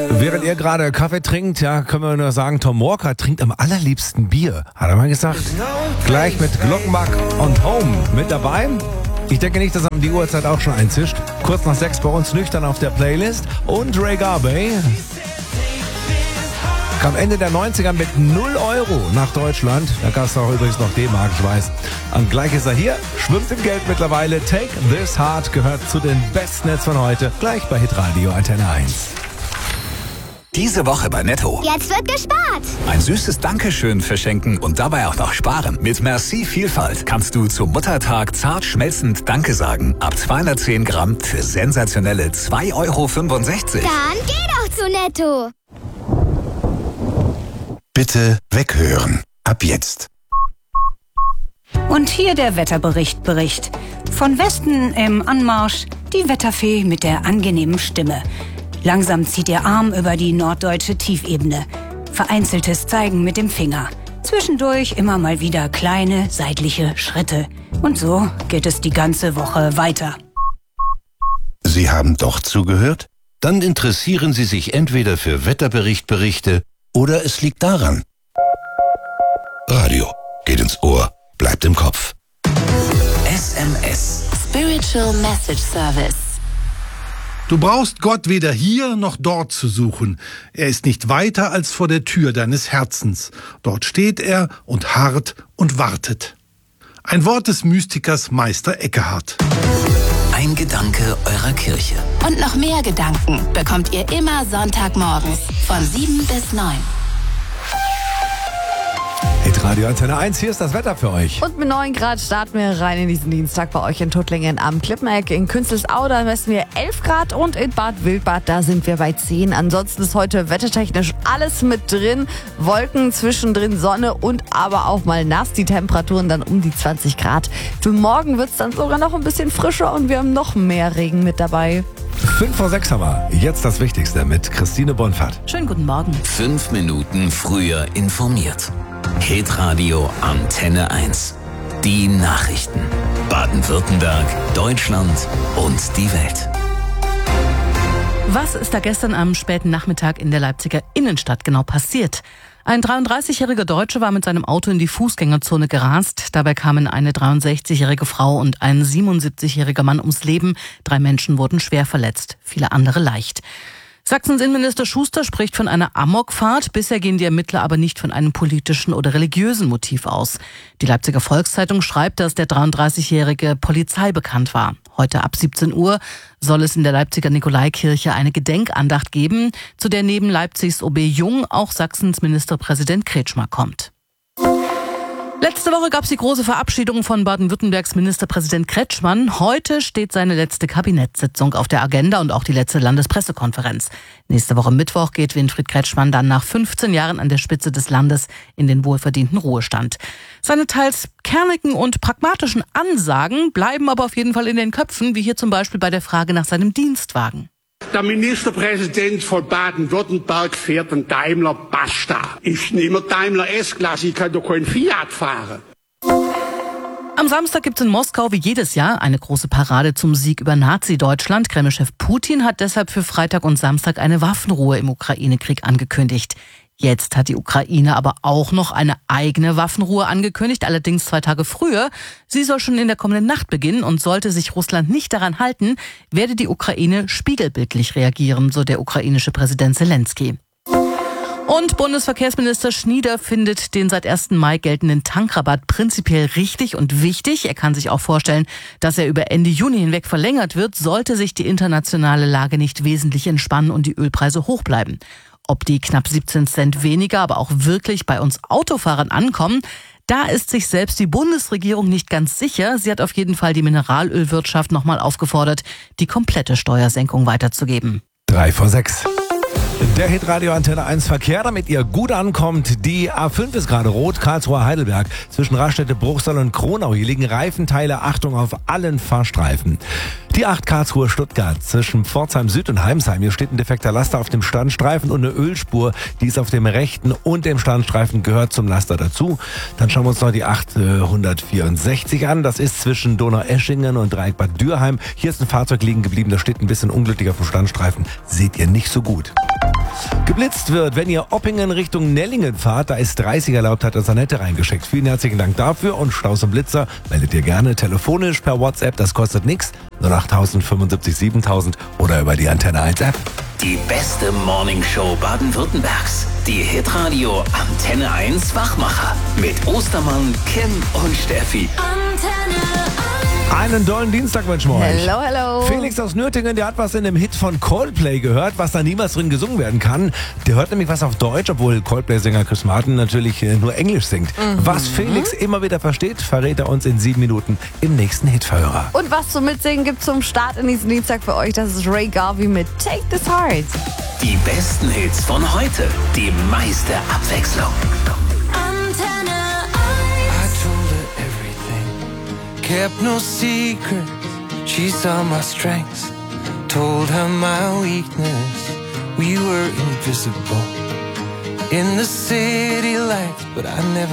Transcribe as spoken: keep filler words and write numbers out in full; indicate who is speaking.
Speaker 1: Während ihr gerade Kaffee trinkt, ja, können wir nur sagen, Tom Walker trinkt am allerliebsten Bier. Hat er mal gesagt. Gleich mit Glockenbach und Home mit dabei. Ich denke nicht, dass er um die Uhrzeit auch schon einzischt. Kurz nach sechs bei uns nüchtern auf der Playlist. Und Ray Garvey kam Ende der neunziger mit null Euro nach Deutschland. Da gab es auch übrigens noch D-Mark, ich weiß. Und gleich ist er hier, schwimmt im Geld mittlerweile. Take This Heart gehört zu den besten Hits von heute. Gleich bei Hitradio Antenne eins.
Speaker 2: Diese Woche bei Netto.
Speaker 3: Jetzt wird gespart.
Speaker 2: Ein süßes Dankeschön verschenken und dabei auch noch sparen. Mit Merci Vielfalt kannst du zum Muttertag zart schmelzend Danke sagen. Ab zweihundertzehn Gramm für sensationelle zwei Euro fünfundsechzig.
Speaker 3: Dann geh doch zu Netto.
Speaker 4: Bitte weghören. Ab jetzt.
Speaker 5: Und hier der Wetterbericht Bericht. Von Westen im Anmarsch die Wetterfee mit der angenehmen Stimme. Langsam zieht ihr Arm über die norddeutsche Tiefebene. Vereinzeltes Zeigen mit dem Finger. Zwischendurch immer mal wieder kleine seitliche Schritte. Und so geht es die ganze Woche weiter.
Speaker 4: Sie haben doch zugehört? Dann interessieren Sie sich entweder für Wetterberichtberichte oder es liegt daran. Radio geht ins Ohr, bleibt im Kopf.
Speaker 2: S M S.
Speaker 3: Spiritual Message Service.
Speaker 6: Du brauchst Gott weder hier noch dort zu suchen. Er ist nicht weiter als vor der Tür deines Herzens. Dort steht er und harrt und wartet. Ein Wort des Mystikers Meister Eckehardt.
Speaker 2: Ein Gedanke eurer Kirche.
Speaker 3: Und noch mehr Gedanken bekommt ihr immer Sonntagmorgens von sieben bis neun.
Speaker 1: Hitradio Antenne eins, hier ist das Wetter für euch.
Speaker 7: Und mit neun Grad starten wir rein in diesen Dienstag bei euch in Tuttlingen am Klippeneck. In Künzelsau, da messen wir elf Grad und in Bad Wildbad, da sind wir bei zehn. Ansonsten ist heute wettertechnisch alles mit drin. Wolken, zwischendrin Sonne und aber auch mal nass. Die Temperaturen dann um die zwanzig Grad. Für morgen wird es dann sogar noch ein bisschen frischer und wir haben noch mehr Regen mit dabei.
Speaker 1: Fünf vor sechs haben wir. Jetzt das Wichtigste mit Christine Bonfert.
Speaker 5: Schönen guten Morgen.
Speaker 2: Fünf Minuten früher informiert. Hitradio Antenne eins. Die Nachrichten. Baden-Württemberg, Deutschland und die Welt.
Speaker 8: Was ist da gestern am späten Nachmittag in der Leipziger Innenstadt genau passiert? Ein dreiunddreißigjähriger Deutscher war mit seinem Auto in die Fußgängerzone gerast. Dabei kamen eine dreiundsechzigjährige Frau und ein siebenundsiebzigjähriger Mann ums Leben. Drei Menschen wurden schwer verletzt, viele andere leicht. Sachsens Innenminister Schuster spricht von einer Amokfahrt. Bisher gehen die Ermittler aber nicht von einem politischen oder religiösen Motiv aus. Die Leipziger Volkszeitung schreibt, dass der dreiunddreißigjährige Polizei bekannt war. Heute ab siebzehn Uhr soll es in der Leipziger Nikolaikirche eine Gedenkandacht geben, zu der neben Leipzigs O B Jung auch Sachsens Ministerpräsident Kretschmer kommt. Letzte Woche gab es die große Verabschiedung von Baden-Württembergs Ministerpräsident Kretschmann. Heute steht seine letzte Kabinettssitzung auf der Agenda und auch die letzte Landespressekonferenz. Nächste Woche Mittwoch geht Winfried Kretschmann dann nach fünfzehn Jahren an der Spitze des Landes in den wohlverdienten Ruhestand. Seine teils kernigen und pragmatischen Ansagen bleiben aber auf jeden Fall in den Köpfen, wie hier zum Beispiel bei der Frage nach seinem Dienstwagen.
Speaker 9: Der Ministerpräsident von Baden-Württemberg fährt einen Daimler Basta. Ich nehme Daimler S-Klasse, ich kann doch keinen Fiat fahren.
Speaker 8: Am Samstag gibt es in Moskau wie jedes Jahr eine große Parade zum Sieg über Nazi-Deutschland. Kremlchef Putin hat deshalb für Freitag und Samstag eine Waffenruhe im Ukraine-Krieg angekündigt. Jetzt hat die Ukraine aber auch noch eine eigene Waffenruhe angekündigt, allerdings zwei Tage früher. Sie soll schon in der kommenden Nacht beginnen und sollte sich Russland nicht daran halten, werde die Ukraine spiegelbildlich reagieren, so der ukrainische Präsident Zelensky. Und Bundesverkehrsminister Schnieder findet den seit ersten Mai geltenden Tankrabatt prinzipiell richtig und wichtig. Er kann sich auch vorstellen, dass er über Ende Juni hinweg verlängert wird, sollte sich die internationale Lage nicht wesentlich entspannen und die Ölpreise hoch bleiben. Ob die knapp siebzehn Cent weniger aber auch wirklich bei uns Autofahrern ankommen, da ist sich selbst die Bundesregierung nicht ganz sicher. Sie hat auf jeden Fall die Mineralölwirtschaft nochmal aufgefordert, die komplette Steuersenkung weiterzugeben.
Speaker 1: Drei vor sechs. Der Hitradio Antenne eins Verkehr, damit ihr gut ankommt. Die A fünf ist gerade rot, Karlsruhe-Heidelberg. Zwischen Raststätte, Bruchsal und Kronau. Hier liegen Reifenteile. Achtung auf allen Fahrstreifen. Die acht Karlsruhe-Stuttgart. Zwischen Pforzheim Süd und Heimsheim. Hier steht ein defekter Laster auf dem Standstreifen und eine Ölspur. Die ist auf dem rechten und dem Standstreifen, gehört zum Laster dazu. Dann schauen wir uns noch die achthundertvierundsechzig an. Das ist zwischen Donaueschingen und Dreieckbad Dürheim. Hier ist ein Fahrzeug liegen geblieben. Das steht ein bisschen unglücklich auf dem Standstreifen. Seht ihr nicht so gut. geblitzt wird. Wenn ihr Oppingen Richtung Nellingen fahrt, da ist dreißig erlaubt, hat uns Annette reingeschickt. Vielen herzlichen Dank dafür und Staus und Blitzer meldet ihr gerne telefonisch per WhatsApp, das kostet nichts. null acht fünfundsiebzig siebentausend oder über die Antenne eins App.
Speaker 10: Die beste Morningshow Baden-Württembergs. Die Hitradio Antenne eins Wachmacher. Mit Ostermann, Kim und Steffi.
Speaker 3: Antenne
Speaker 1: Einen tollen Dienstag wünschen wir euch.
Speaker 7: Hello, hello.
Speaker 1: Felix aus Nürtingen, der hat was in dem Hit von Coldplay gehört, was da niemals drin gesungen werden kann. Der hört nämlich was auf Deutsch, obwohl Coldplay-Sänger Chris Martin natürlich äh, nur Englisch singt. Mhm. Was Felix immer wieder versteht, verrät er uns in sieben Minuten im nächsten Hitverhörer.
Speaker 7: Und was zum Mitsingen gibt zum Start in diesen Dienstag für euch, das ist Ray Garvey mit Take This Heart.
Speaker 10: Die besten Hits von heute. Die meiste Abwechslung.
Speaker 3: Antenne
Speaker 11: Kept no secret, she saw my strengths, told her my weakness, we were invisible in the city lights, but I never